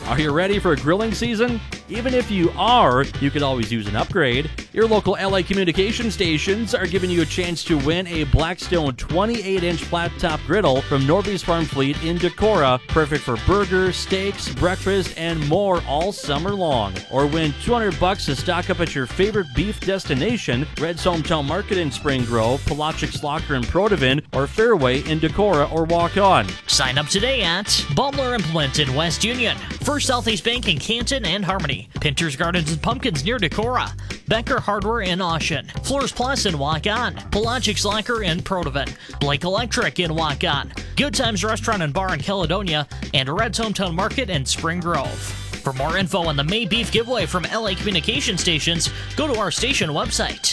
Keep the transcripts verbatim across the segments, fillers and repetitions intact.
Are you ready for grilling season? Even if you are, you could always use an upgrade. Your local L A communication stations are giving you a chance to win a Blackstone twenty-eight inch flat top griddle from Norby's Farm Fleet in Decorah, perfect for burgers, steaks, breakfast, and more all summer long. Or win two hundred bucks to stock up at your favorite beef destination, Red's Hometown Market in Spring Grove, Polaczek's Locker in Protivin, or Fairway in Decorah or Walk-On. Sign up today at Butler Implement in West Union, First Southeast Bank in Canton and Harmony, Pinter's Gardens and Pumpkins near Decorah, Becker Hardware in Oshen, Floors Plus in Walk-On, Polaczek's Locker in Protivin, Blake Electric in Walk-On, Good Times Restaurant and Bar in Caledonia, and Red's Hometown Market in Spring Grove. For more info on the May Beef giveaway from L A Communication Stations, go to our station website.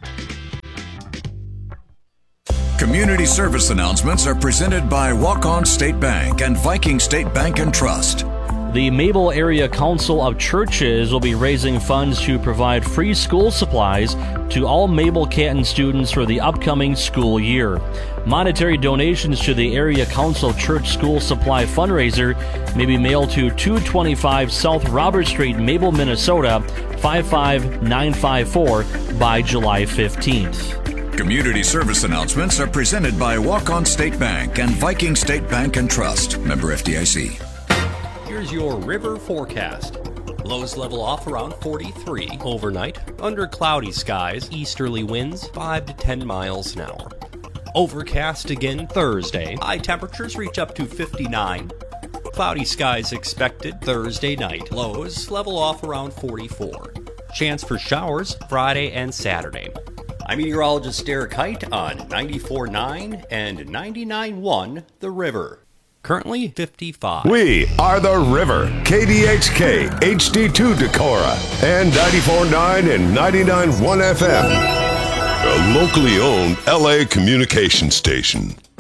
Community service announcements are presented by Walk-On State Bank and Viking State Bank and Trust. The Mabel Area Council of Churches will be raising funds to provide free school supplies to all Mabel-Canton students for the upcoming school year. Monetary donations to the Area Council Church School Supply fundraiser may be mailed to two twenty-five South Robert Street, Mabel, Minnesota, five five nine five four by July fifteenth. Community service announcements are presented by Walk-On State Bank and Viking State Bank and Trust. Member F D I C. Here's your river forecast. Lows level off around forty-three overnight. Under cloudy skies, easterly winds five to ten miles an hour. Overcast again Thursday. High temperatures reach up to fifty-nine. Cloudy skies expected Thursday night. Lows level off around forty-four. Chance for showers Friday and Saturday. I'm meteorologist Derek Height on ninety-four point nine and ninety-nine point one The River. Currently fifty-five. We are The River, K D H K, H D two Decorah, and ninety-four point nine and ninety-nine point one F M. A locally owned L A communication station.